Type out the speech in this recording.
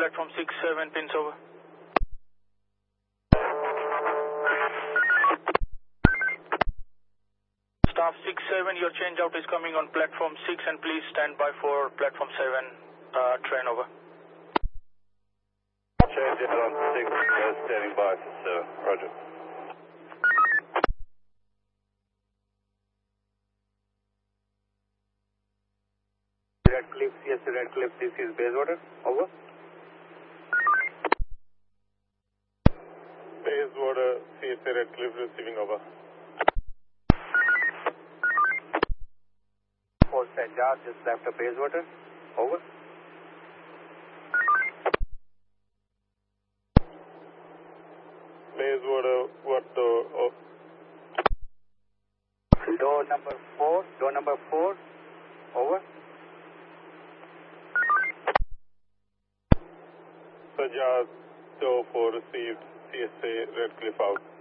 platform 6, 7 pins over. Staff 6, 7, your change out is coming on platform 6 and please stand by for platform 7 train over. Change it on 6, standing by for 7, roger. Redcliffe, yes, Redcliffe, this is Bayswater, over. Bayswater, CSA Redcliffe receiving over. Fort St. George just left of Bayswater, over. Bayswater, what door? Oh. Door number 4, over. St. George, door 4 received, CSA Redcliffe out.